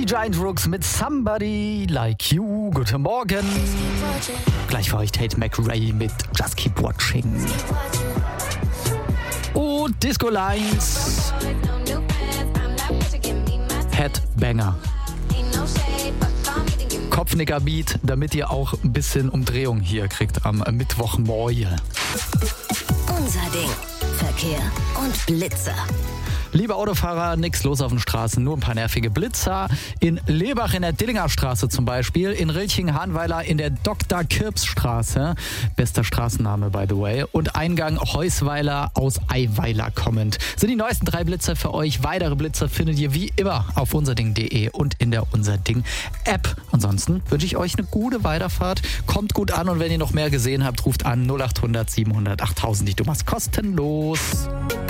Die Giant Rooks mit Somebody Like You. Guten Morgen. Gleich für euch Tate McRae mit Just Keep Watching. Und Disco Lines. Headbanger. Kopfnicker-Beat, damit ihr auch ein bisschen Umdrehung hier kriegt am Mittwochmorgen. Unser Ding. Verkehr und Blitzer. Liebe Autofahrer, nix los auf den Straßen, nur ein paar nervige Blitzer. In Lebach in der Dillinger Straße zum Beispiel, in Rilching-Hahnweiler in der Dr. Kirps Straße, bester Straßenname by the way, und Eingang Heusweiler aus Eiweiler kommend. Sind die neuesten 3 Blitzer für euch. Weitere Blitzer findet ihr wie immer auf unserding.de und in der Unser Ding App. Ansonsten wünsche ich euch eine gute Weiterfahrt. Kommt gut an und wenn ihr noch mehr gesehen habt, ruft an 0800 700 8000. Die Nummers kostenlos.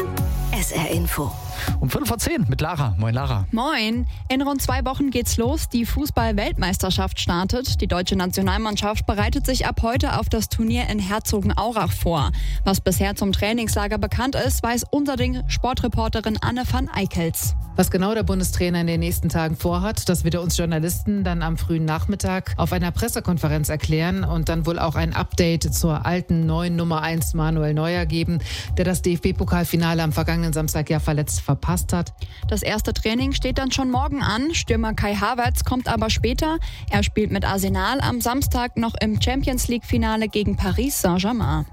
SR Info. Um 5:10 mit Lara. Moin Lara. Moin. In rund 2 Wochen geht's los. Die Fußball-Weltmeisterschaft startet. Die deutsche Nationalmannschaft bereitet sich ab heute auf das Turnier in Herzogenaurach vor. Was bisher zum Trainingslager bekannt ist, weiß unser Ding Sportreporterin Anne van Eickels. Was genau der Bundestrainer in den nächsten Tagen vorhat, das wird er uns Journalisten dann am frühen Nachmittag auf einer Pressekonferenz erklären und dann wohl auch ein Update zur alten neuen Nummer 1 Manuel Neuer geben, der das DFB-Pokalfinale am vergangenen Samstag ja verletzt verpasst hat. Das erste Training steht dann schon morgen an. Stürmer Kai Havertz kommt aber später. Er spielt mit Arsenal am Samstag noch im Champions-League-Finale gegen Paris Saint-Germain.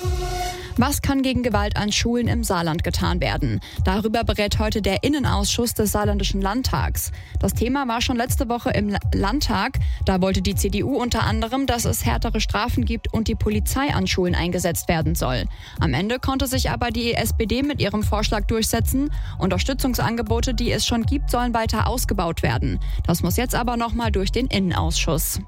Was kann gegen Gewalt an Schulen im Saarland getan werden? Darüber berät heute der Innenausschuss des Saarländischen Landtags. Das Thema war schon letzte Woche im Landtag. Da wollte die CDU unter anderem, dass es härtere Strafen gibt und die Polizei an Schulen eingesetzt werden soll. Am Ende konnte sich aber die SPD mit ihrem Vorschlag durchsetzen. Unterstützungsangebote, die es schon gibt, sollen weiter ausgebaut werden. Das muss jetzt aber nochmal durch den Innenausschuss.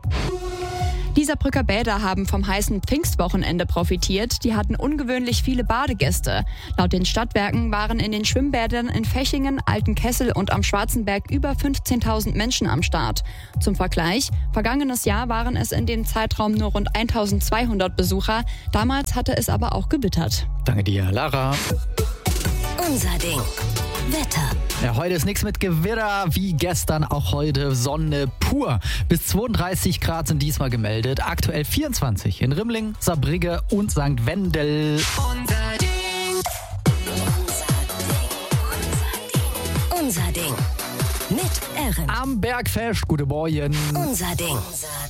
Die Saarbrücker Bäder haben vom heißen Pfingstwochenende profitiert. Die hatten ungewöhnlich viele Badegäste. Laut den Stadtwerken waren in den Schwimmbädern in Fechingen, Altenkessel und am Schwarzenberg über 15.000 Menschen am Start. Zum Vergleich, vergangenes Jahr waren es in dem Zeitraum nur rund 1.200 Besucher. Damals hatte es aber auch gewittert. Danke dir, Lara. Unser Ding. Wetter. Ja, heute ist nichts mit Gewitter, wie gestern auch heute Sonne pur. Bis 32 Grad sind diesmal gemeldet. Aktuell 24 in Rimmling, Saarbrügge und St. Wendel. Unser Ding. Unser Ding. Mit Ehren. Am Bergfest, gute Morgen. Unser Ding.